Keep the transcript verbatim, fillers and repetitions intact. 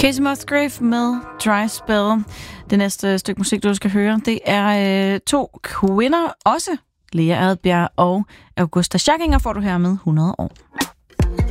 Kacey Musgrave med Dry Spell. Det næste stykke musik, du skal høre, det er øh, to kvinder, også Lea Adbjerg og Augusta Schackinger, får du her med hundrede år.